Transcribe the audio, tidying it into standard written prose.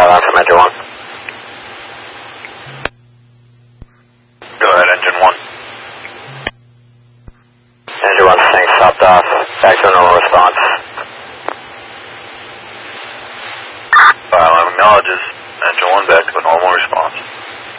out from engine 1. Go ahead, engine 1. Engine 1, thanks, stopped off. Back to a normal response. Acknowledges engine 1 back to a normal response.